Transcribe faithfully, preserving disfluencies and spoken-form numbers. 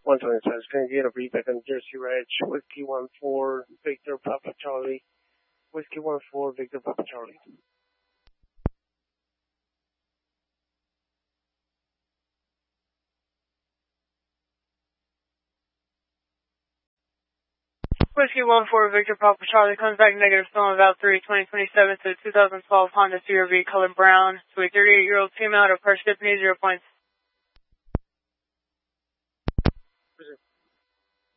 one twenty-seven, it's going to get a readback on Jersey Ridge, Whiskey one four, Victor Papa Charlie, Whiskey one four, Victor Papa Charlie. Whiskey one four, Victor Papa Charlie comes back negative, stolen about three, twenty twenty-seven to two thousand twelve Honda C R V, color brown, to a thirty-eight-year-old female at a Park Tiffany, zero point